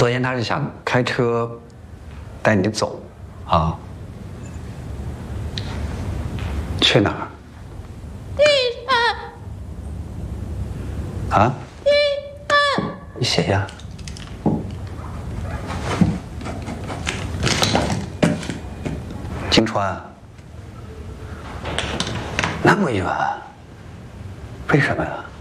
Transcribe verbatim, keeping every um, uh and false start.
昨天他是想开车带你走，啊？去哪儿？ 地上。 啊？ 地上。 你谁呀？金川。那么远，为什么呀？